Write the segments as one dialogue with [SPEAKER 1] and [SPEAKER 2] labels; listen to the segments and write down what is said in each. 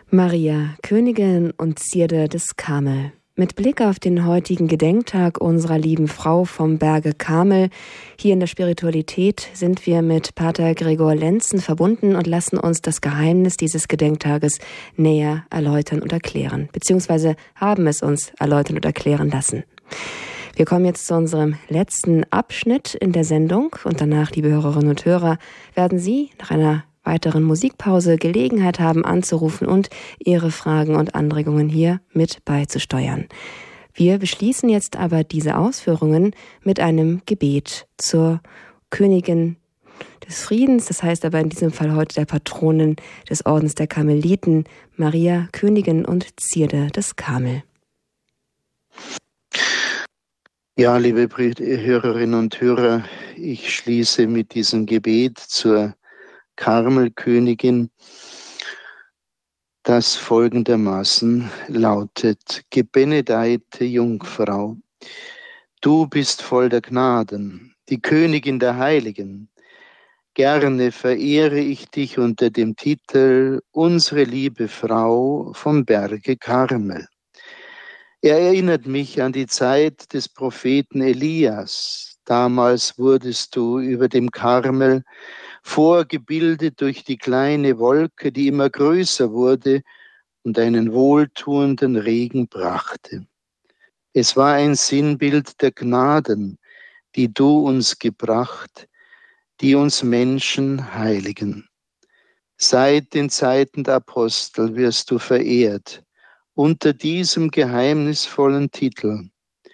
[SPEAKER 1] Maria, Königin und Zierde des Karmel. Mit Blick auf den heutigen Gedenktag unserer lieben Frau vom Berge Karmel, hier in der Spiritualität, sind wir mit Pater Gregor Lenzen verbunden und lassen uns das Geheimnis dieses Gedenktages näher erläutern und erklären, beziehungsweise haben es uns erläutern und erklären lassen. Wir kommen jetzt zu unserem letzten Abschnitt in der Sendung und danach, liebe Hörerinnen und Hörer, werden Sie nach einer weiteren Musikpause Gelegenheit haben anzurufen und Ihre Fragen und Anregungen hier mit beizusteuern. Wir beschließen jetzt aber diese Ausführungen mit einem Gebet zur Königin des Friedens, das heißt aber in diesem Fall heute der Patronin des Ordens der Karmeliten, Maria, Königin und Zierde des Karmel.
[SPEAKER 2] Ja, liebe Hörerinnen und Hörer, ich schließe mit diesem Gebet zur Karmelkönigin, das folgendermaßen lautet: Gebenedeite Jungfrau, du bist voll der Gnaden, die Königin der Heiligen. Gerne verehre ich dich unter dem Titel Unsere liebe Frau vom Berge Karmel. Er erinnert mich an die Zeit des Propheten Elias. Damals wurdest du über dem Karmel vorgebildet durch die kleine Wolke, die immer größer wurde und einen wohltuenden Regen brachte. Es war ein Sinnbild der Gnaden, die du uns gebracht, die uns Menschen heiligen. Seit den Zeiten der Apostel wirst du verehrt, unter diesem geheimnisvollen Titel.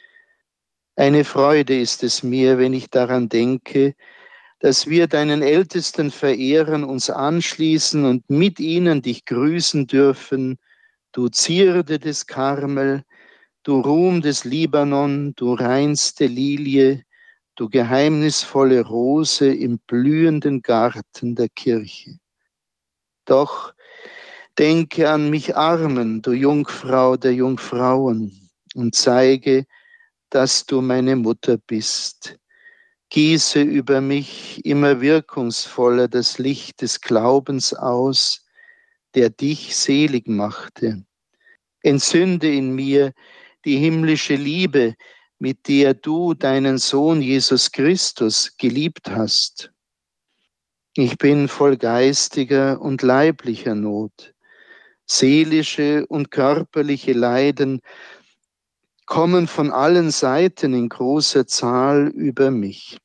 [SPEAKER 2] Eine Freude ist es mir, wenn ich daran denke, dass wir deinen ältesten Verehrern uns anschließen und mit ihnen dich grüßen dürfen, du Zierde des Karmel, du Ruhm des Libanon, du reinste Lilie, du geheimnisvolle Rose im blühenden Garten der Kirche. Doch denke an mich Armen, du Jungfrau der Jungfrauen, und zeige, dass du meine Mutter bist. Gieße über mich immer wirkungsvoller das Licht des Glaubens aus, der dich selig machte. Entzünde in mir die himmlische Liebe, mit der du deinen Sohn Jesus Christus geliebt hast. Ich bin voll geistiger und leiblicher Not. Seelische und körperliche Leiden kommen von allen Seiten in großer Zahl über mich.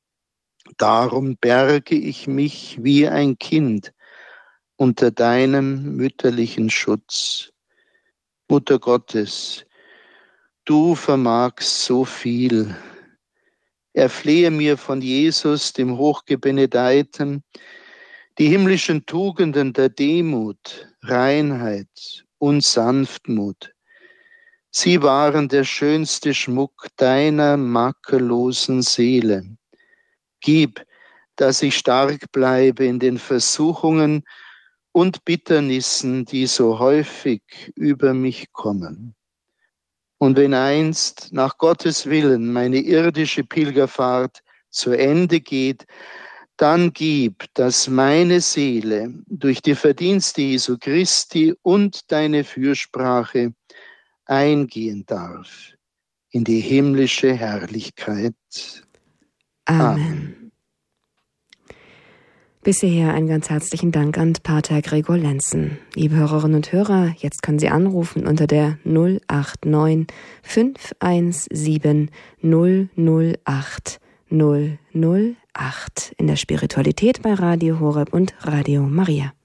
[SPEAKER 2] Darum berge ich mich wie ein Kind unter deinem mütterlichen Schutz. Mutter Gottes, du vermagst so viel. Erflehe mir von Jesus, dem Hochgebenedeiten, die himmlischen Tugenden der Demut, Reinheit und Sanftmut. Sie waren der schönste Schmuck deiner makellosen Seele. Gib, dass ich stark bleibe in den Versuchungen und Bitternissen, die so häufig über mich kommen. Und wenn einst nach Gottes Willen meine irdische Pilgerfahrt zu Ende geht, dann gib, dass meine Seele durch die Verdienste Jesu Christi und deine Fürsprache eingehen darf in die himmlische Herrlichkeit.
[SPEAKER 1] Amen. Bis hierher einen ganz herzlichen Dank an Pater Gregor Lenzen. Liebe Hörerinnen und Hörer, jetzt können Sie anrufen unter der 089 517 008 008 in der Spiritualität bei Radio Horeb und Radio Maria.